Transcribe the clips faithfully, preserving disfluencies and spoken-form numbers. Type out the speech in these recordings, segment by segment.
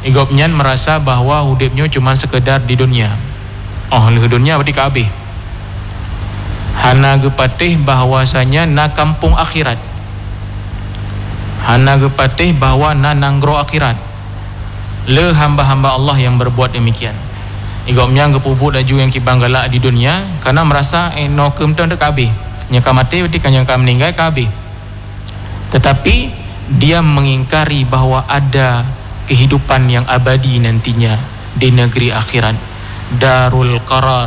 Igopnya merasa bahwa hidupnya cuma sekedar di dunia. Oh, di dunia berarti kabeh. Hana gepatih bahwasanya na kampung akhirat. Hana gepatih bahwa na nanggro akhirat. Le hamba-hamba Allah yang berbuat demikian. Igopnya gepubuk laju yang kibanggala di dunia karena merasa eh no kemton de kabeh. Nyaka mati berarti kan nyaka meninggal kabeh. Tetapi dia mengingkari bahwa ada kehidupan yang abadi nantinya di negeri akhirat, darul qarar,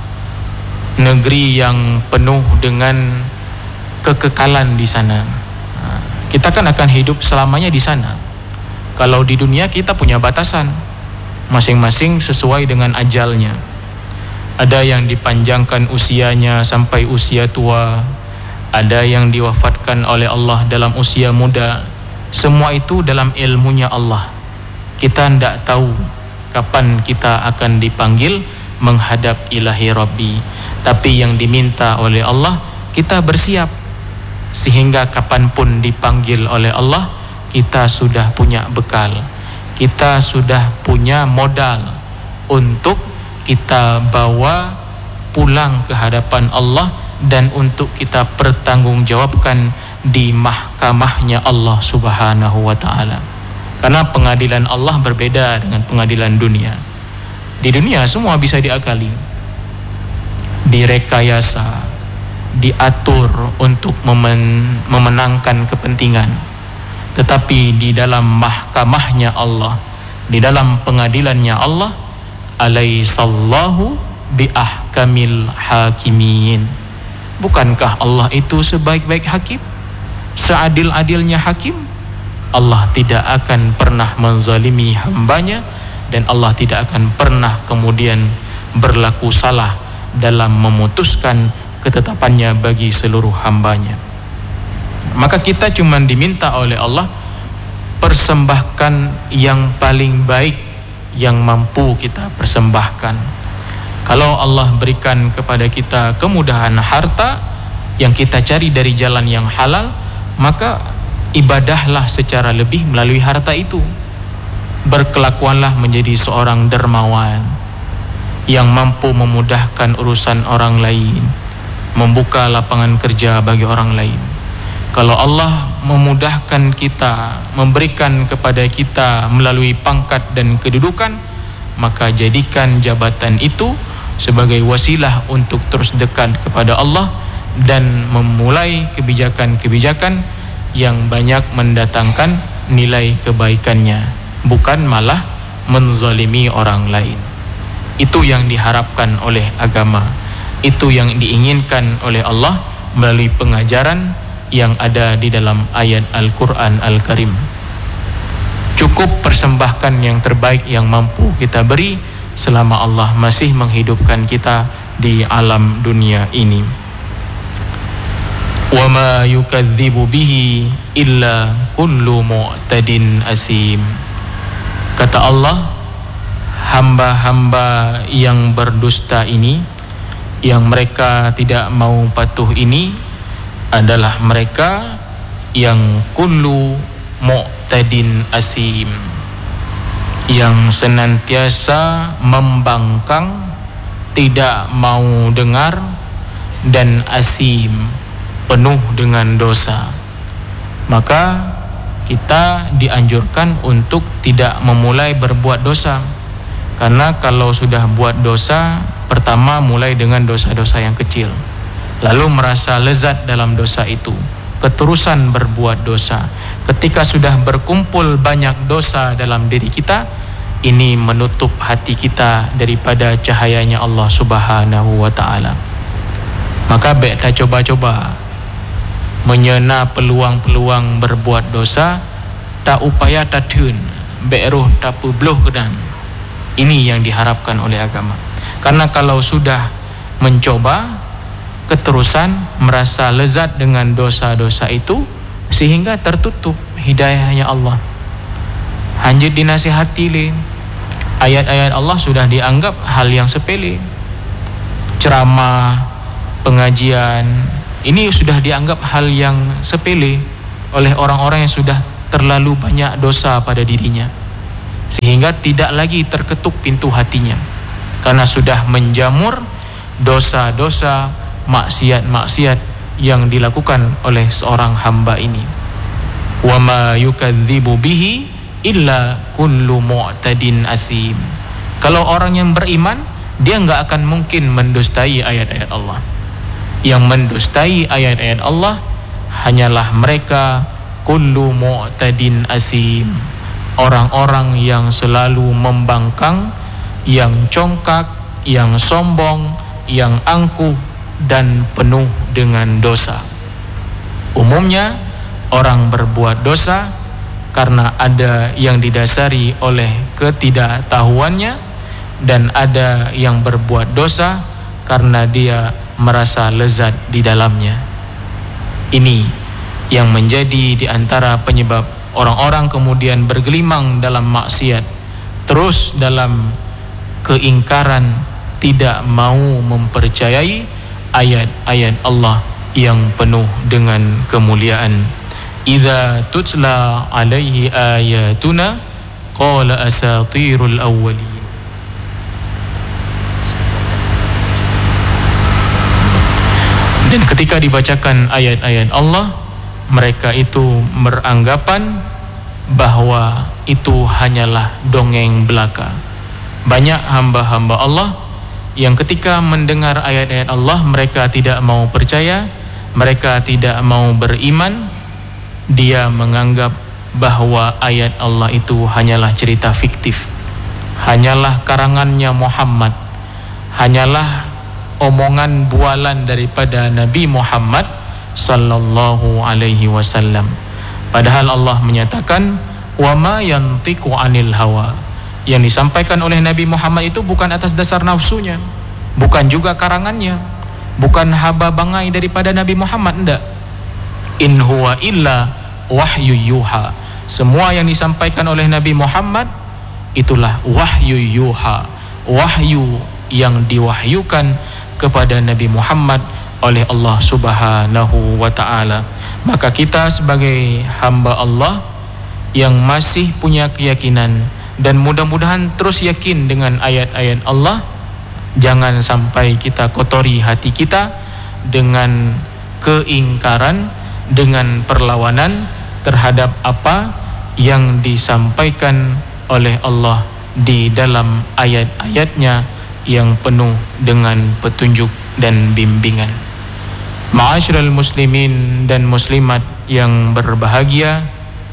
negeri yang penuh dengan kekekalan di sana. Kita kan akan hidup selamanya di sana. Kalau di dunia kita punya batasan, masing-masing sesuai dengan ajalnya. Ada yang dipanjangkan usianya sampai usia tua, ada yang diwafatkan oleh Allah dalam usia muda. Semua itu dalam ilmunya Allah. Kita tidak tahu kapan kita akan dipanggil menghadap ilahi Rabbi. Tapi yang diminta oleh Allah, kita bersiap. Sehingga kapanpun dipanggil oleh Allah, kita sudah punya bekal. Kita sudah punya modal untuk kita bawa pulang ke hadapan Allah dan untuk kita pertanggungjawabkan di mahkamahnya Allah Subhanahu wa ta'ala. Karena pengadilan Allah berbeda dengan pengadilan dunia. Di dunia semua bisa diakali, direkayasa, diatur untuk memen- memenangkan kepentingan. Tetapi di dalam mahkamahnya Allah, di dalam pengadilannya Allah, alaihissallahu biahkamil hakimin. Bukankah Allah itu sebaik-baik hakim, seadil-adilnya hakim? Allah tidak akan pernah menzalimi hambanya, dan Allah tidak akan pernah kemudian berlaku salah dalam memutuskan ketetapannya bagi seluruh hambanya. Maka kita cuma diminta oleh Allah persembahkan yang paling baik yang mampu kita persembahkan. Kalau Allah berikan kepada kita kemudahan harta yang kita cari dari jalan yang halal, maka ibadahlah secara lebih melalui harta itu. Berkelakuanlah menjadi seorang dermawan yang mampu memudahkan urusan orang lain, membuka lapangan kerja bagi orang lain. Kalau Allah memudahkan kita, memberikan kepada kita melalui pangkat dan kedudukan, maka jadikan jabatan itu sebagai wasilah untuk terus dekat kepada Allah dan memulai kebijakan-kebijakan yang banyak mendatangkan nilai kebaikannya, bukan malah menzalimi orang lain. Itu yang diharapkan oleh agama, itu yang diinginkan oleh Allah melalui pengajaran yang ada di dalam ayat Al-Quran Al-Karim. Cukup persembahkan yang terbaik yang mampu kita beri selama Allah masih menghidupkan kita di alam dunia ini. Wa ma yukadzibu bihi illa kullu mu'tadin asim. Kata Allah, hamba-hamba yang berdusta ini, yang mereka tidak mau patuh ini, adalah mereka yang kullu mu'tadin asim, yang senantiasa membangkang, tidak mau dengar, dan asim, penuh dengan dosa. Maka kita dianjurkan untuk tidak memulai berbuat dosa. Karena kalau sudah buat dosa, pertama mulai dengan dosa-dosa yang kecil, lalu merasa lezat dalam dosa itu, keterusan berbuat dosa. Ketika sudah berkumpul banyak dosa dalam diri kita, ini menutup hati kita daripada cahayanya Allah Subhanahu wa ta'ala. Maka baik kita coba-coba menyena peluang-peluang berbuat dosa, tak upaya tak tun, beruh tak publoh kedan. Ini yang diharapkan oleh agama. Karena kalau sudah mencoba, keterusan merasa lezat dengan dosa-dosa itu, sehingga tertutup hidayahnya Allah. Hanya dinasihati le, ayat-ayat Allah sudah dianggap hal yang sepele. Ceramah, pengajian, ini sudah dianggap hal yang sepele oleh orang-orang yang sudah terlalu banyak dosa pada dirinya. Sehingga sehingga tidak lagi terketuk pintu hatinya karena sudah menjamur dosa-dosa, maksiat-maksiat yang dilakukan oleh seorang hamba ini. Wa ma yukadzibu bihi illa kullu mu'tadin asim. Kalau orang yang beriman, dia enggak akan mungkin mendustai ayat-ayat Allah. Yang mendustai ayat-ayat Allah hanyalah mereka kullu mu'tadin asim, orang-orang yang selalu membangkang, yang congkak, yang sombong, yang angkuh dan penuh dengan dosa. Umumnya orang berbuat dosa karena ada yang didasari oleh ketidaktahuannya, dan ada yang berbuat dosa karena dia merasa lezat di dalamnya. Ini yang menjadi di antara penyebab orang-orang kemudian bergelimang dalam maksiat, terus dalam keingkaran, tidak mau mempercayai ayat-ayat Allah yang penuh dengan kemuliaan. Idza tutla alaihi ayatuna qala asatirul awwalin. Dan ketika dibacakan ayat-ayat Allah, mereka itu beranggapan bahwa itu hanyalah dongeng belaka. Banyak hamba-hamba Allah yang ketika mendengar ayat-ayat Allah, mereka tidak mau percaya, mereka tidak mau beriman. Dia menganggap bahwa ayat Allah itu hanyalah cerita fiktif, hanyalah karangannya Muhammad, hanyalah omongan bualan daripada Nabi Muhammad sallallahu alaihi wasallam. Padahal Allah menyatakan wa ma yantiqu anil hawa. Yang disampaikan oleh Nabi Muhammad itu bukan atas dasar nafsunya, bukan juga karangannya, bukan haba bangai daripada Nabi Muhammad, enggak. In huwa illa wahyu yuha. Semua yang disampaikan oleh Nabi Muhammad itulah wahyu yuha, wahyu yang diwahyukan kepada Nabi Muhammad oleh Allah Subhanahu wa ta'ala. Maka kita sebagai hamba Allah yang masih punya keyakinan dan mudah-mudahan terus yakin dengan ayat-ayat Allah, jangan sampai kita kotori hati kita dengan keingkaran, dengan perlawanan terhadap apa yang disampaikan oleh Allah di dalam ayat-ayatnya yang penuh dengan petunjuk dan bimbingan. Ma'asyiral muslimin dan muslimat yang berbahagia,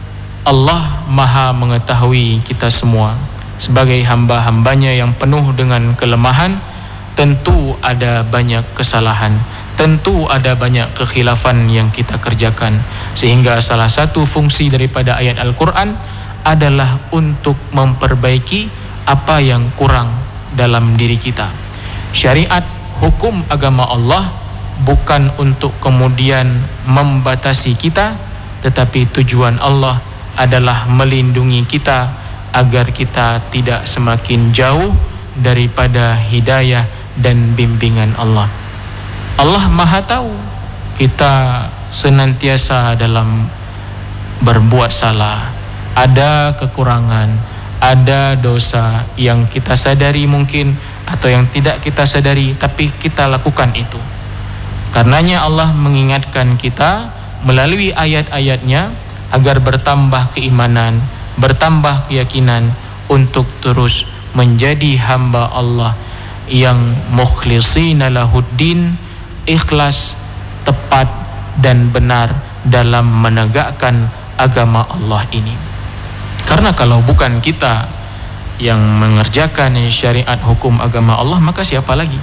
Allah Maha mengetahui kita semua sebagai hamba-hambanya yang penuh dengan kelemahan. Tentu ada banyak kesalahan, tentu ada banyak kekhilafan yang kita kerjakan, sehingga salah satu fungsi daripada ayat Al-Quran adalah untuk memperbaiki apa yang kurang dalam diri kita. Syariat hukum agama Allah bukan untuk kemudian membatasi kita, tetapi tujuan Allah adalah melindungi kita agar kita tidak semakin jauh daripada hidayah dan bimbingan Allah. Allah Maha tahu kita senantiasa dalam berbuat salah, ada kekurangan, ada dosa yang kita sadari mungkin atau yang tidak kita sadari, tapi kita lakukan itu. Karenanya Allah mengingatkan kita melalui ayat-ayatnya agar bertambah keimanan, bertambah keyakinan untuk terus menjadi hamba Allah yang mukhlishina lahuddin, ikhlas, tepat dan benar dalam menegakkan agama Allah ini. Karena kalau bukan kita yang mengerjakan syariat hukum agama Allah, maka siapa lagi?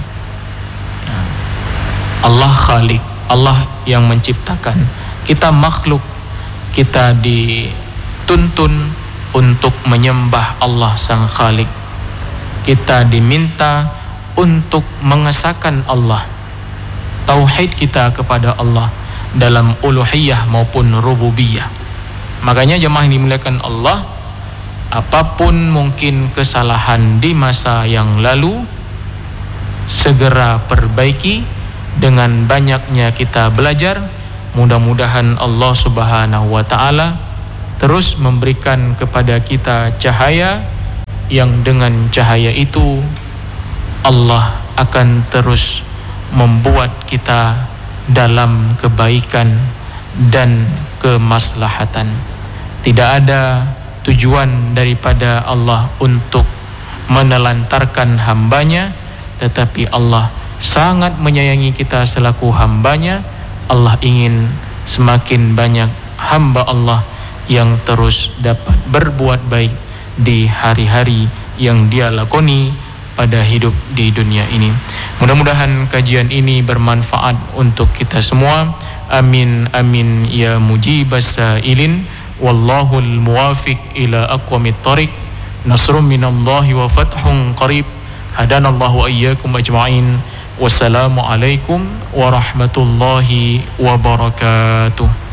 Allah Khalik, Allah yang menciptakan. Kita makhluk, kita dituntun untuk menyembah Allah Sang Khalik. Kita diminta untuk mengesahkan Allah, tauhid kita kepada Allah dalam uluhiyah maupun rububiyah. Makanya jemaah yang dimuliakan Allah, apapun mungkin kesalahan di masa yang lalu, segera perbaiki. Dengan banyaknya kita belajar, mudah-mudahan Allah Subhanahu wa ta'ala terus memberikan kepada kita cahaya yang dengan cahaya itu Allah akan terus membuat kita dalam kebaikan dan kemaslahatan. Tidak ada tujuan daripada Allah untuk menelantarkan hambanya, tetapi Allah sangat menyayangi kita selaku hambanya. Allah ingin semakin banyak hamba Allah yang terus dapat berbuat baik di hari-hari yang dia lakoni pada hidup di dunia ini. Mudah-mudahan kajian ini bermanfaat untuk kita semua. Amin amin ya mujibas sailin. Wallahul muwafiq ila aqwamit thariq. Nasrun minallahi wa fathun qarib. Hadanallahu wa iyyakum ajma'in. Wassalamualaikum warahmatullahi wabarakatuh.